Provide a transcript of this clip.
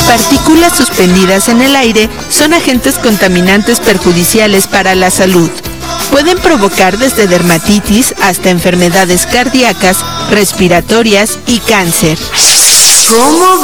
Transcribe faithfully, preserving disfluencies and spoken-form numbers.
partículas suspendidas en el aire son agentes contaminantes perjudiciales para la salud. Pueden provocar desde dermatitis hasta enfermedades cardíacas, respiratorias y cáncer. ¿Cómo